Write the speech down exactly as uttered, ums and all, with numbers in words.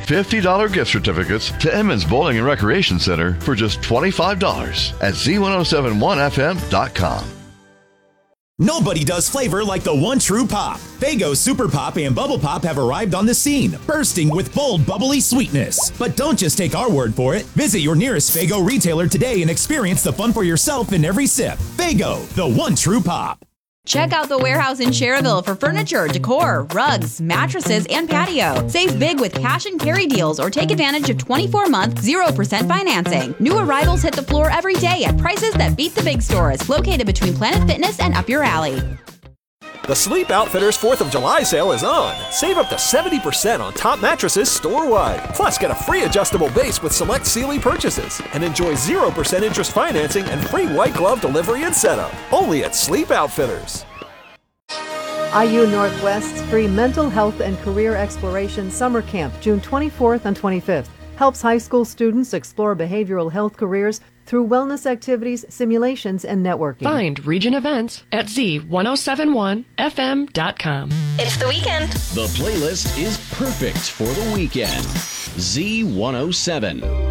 fifty dollars gift certificates to Emmons Bowling and Recreation Center for just twenty-five dollars at Z ten seventy-one F M dot com. Nobody does flavor like the one true pop. Faygo Super Pop and Bubble Pop have arrived on the scene, bursting with bold, bubbly sweetness. But don't just take our word for it. Visit your nearest Faygo retailer today and experience the fun for yourself in every sip. Faygo, the one true pop. Check out the warehouse in Cherville for furniture, decor, rugs, mattresses, and patio. Save big with cash and carry deals or take advantage of twenty-four month, zero percent financing. New arrivals hit the floor every day at prices that beat the big stores, located between Planet Fitness and Up Your Alley. The Sleep Outfitters fourth of July sale is on. Save up to seventy percent on top mattresses store-wide. Plus, get a free adjustable base with select Sealy purchases. And enjoy zero percent interest financing and free white glove delivery and setup. Only at Sleep Outfitters. I U Northwest's free Mental Health and Career Exploration Summer Camp, June twenty-fourth and twenty-fifth, helps high school students explore behavioral health careers through wellness activities, simulations, and networking. Find Region Events at Z ten seventy-one F M dot com. It's the weekend. The playlist is perfect for the weekend. Z one oh seven.